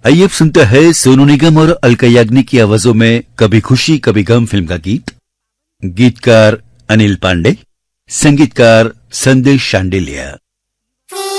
आइए अब सुनते हैं सोनू निगम और अलका याग्निक की आवाजों में कभी खुशी कभी गम फिल्म का गीत। गीतकार अनिल पांडे, संगीतकार संदेश शांडिल्य।